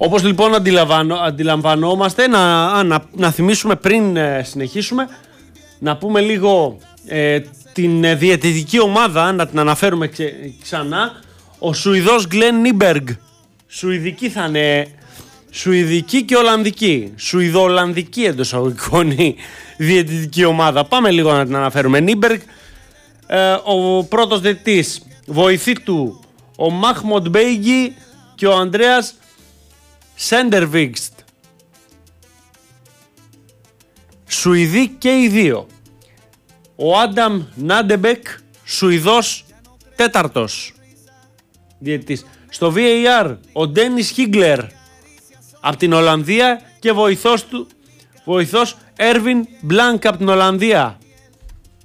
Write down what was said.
Όπως λοιπόν αντιλαμβανόμαστε, να θυμίσουμε πριν συνεχίσουμε, να πούμε λίγο την διαιτητική ομάδα, να την αναφέρουμε ξανά. Ο Σουηδός Γκλεν Νίμπεργκ, Σουηδική θα είναι, Σουηδική και Ολλανδική, Σουηδο-Ολλανδική εντός εισαγωγικών η διαιτητική ομάδα. Πάμε λίγο να την αναφέρουμε. Νίμπεργκ, ο πρώτος διαιτητής, βοηθή του ο Μάχμοντ Μπέιγγι και ο Ανδρέας Σέντερβιγκστ. Σουηδοί και οι δύο. Ο Άνταμ Νάντεμπεκ, Σουηδός, τέταρτος διαιτητής. Στο VAR ο Ντένις Χίγκλερ από την Ολλανδία και βοηθός Έρβιν Μπλάνκ από την Ολλανδία.